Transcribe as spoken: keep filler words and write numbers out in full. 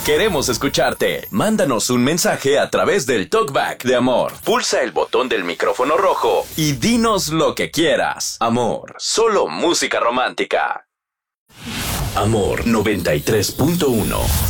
Queremos escucharte. Mándanos un mensaje a través del Talkback de Amor. Pulsa el botón del micrófono rojo y dinos lo que quieras. Amor, solo música romántica. Amor noventa y tres punto uno.